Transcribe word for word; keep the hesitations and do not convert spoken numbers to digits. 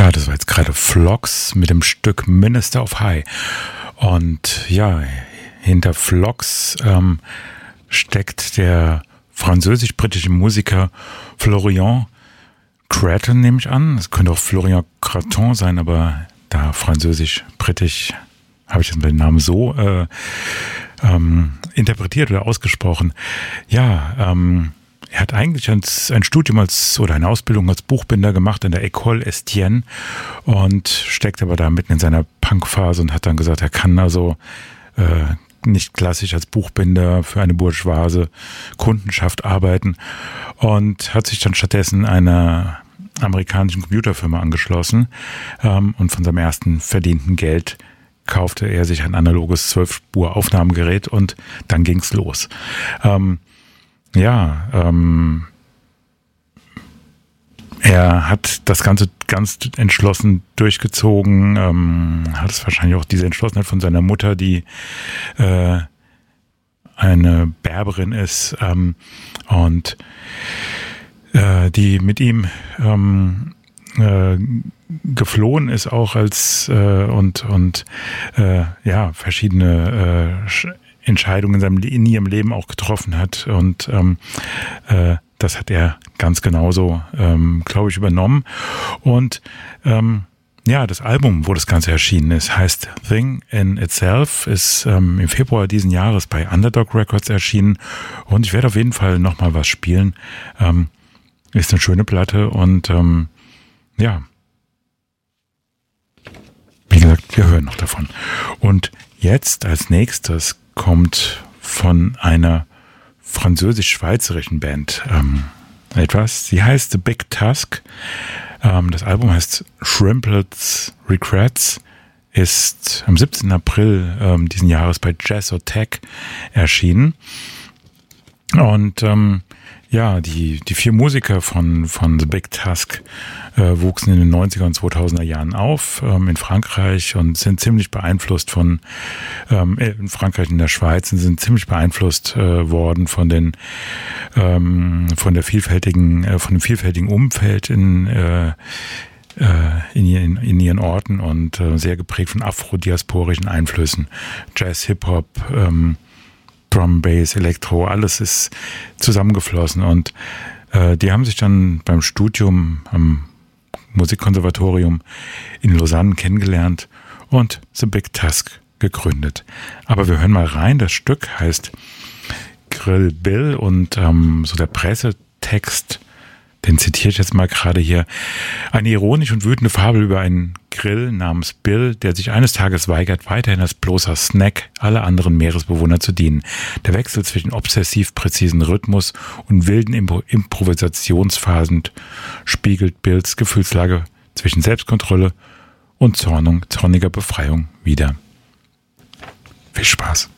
Ja, das war jetzt gerade Phlox mit dem Stück Minister of High. Und ja, hinter Phlox ähm, steckt der französisch-britische Musiker Florian Craton, nehme ich an. Es könnte auch Florian Craton sein, aber da französisch-britisch habe ich jetzt den Namen so äh, ähm, interpretiert oder ausgesprochen. Ja, ähm, er hat eigentlich ein, ein Studium als oder eine Ausbildung als Buchbinder gemacht in der École Estienne und steckt aber da mitten in seiner Punkphase und hat dann gesagt, er kann also äh, nicht klassisch als Buchbinder für eine bourgeoise Kundenschaft arbeiten und hat sich dann stattdessen einer amerikanischen Computerfirma angeschlossen ähm, und von seinem ersten verdienten Geld kaufte er sich ein analoges zwölf-Spur-Aufnahmegerät und dann ging's los. Ähm, ja, ähm, er hat das Ganze ganz entschlossen durchgezogen, ähm, hat es wahrscheinlich auch diese Entschlossenheit von seiner Mutter, die äh, eine Berberin ist ähm, und äh, die mit ihm ähm, äh, geflohen ist auch als äh, und und äh, ja verschiedene äh, Entscheidungen in, seinem, in ihrem Leben auch getroffen hat und ähm, äh, das hat er ganz genauso, ähm, glaube ich, übernommen. Und ähm, ja, das Album, wo das Ganze erschienen ist, heißt Thing in Itself, ist ähm, im Februar diesen Jahres bei Underdog Records erschienen. Und ich werde auf jeden Fall nochmal was spielen. Ähm, ist eine schöne Platte und ähm, ja, wie gesagt, wir hören noch davon. Und jetzt als nächstes kommt von einer französisch-schweizerischen Band ähm, etwas. Sie heißt The Big Tusk. Ähm, das Album heißt Shrimplet's Regrets, ist am siebzehnten April ähm, diesen Jahres bei Jazz or Tech erschienen. Und ähm, ja, die, die vier Musiker von, von The Big Tusk äh, wuchsen in den neunziger und zweitausender Jahren auf ähm, in Frankreich und sind ziemlich beeinflusst von, ähm, in Frankreich und in der Schweiz und sind ziemlich beeinflusst äh, worden von den, ähm, von der vielfältigen, äh, von dem vielfältigen Umfeld in, äh, in ihren, in ihren Orten und äh, sehr geprägt von afrodiasporischen Einflüssen. Jazz, Hip-Hop, ähm, Drum, Bass, Elektro, alles ist zusammengeflossen und äh, die haben sich dann beim Studium am Musikkonservatorium in Lausanne kennengelernt und The Big Tusk gegründet. Aber wir hören mal rein, das Stück heißt Grill Bill und ähm, so der Pressetext, den zitiere ich jetzt mal gerade hier. Eine ironische und wütende Fabel über einen Grill namens Bill, der sich eines Tages weigert, weiterhin als bloßer Snack aller anderen Meeresbewohner zu dienen. Der Wechsel zwischen obsessiv präzisen Rhythmus und wilden Impro- Improvisationsphasen spiegelt Bills Gefühlslage zwischen Selbstkontrolle und Zornung, zorniger Befreiung wider. Viel Spaß.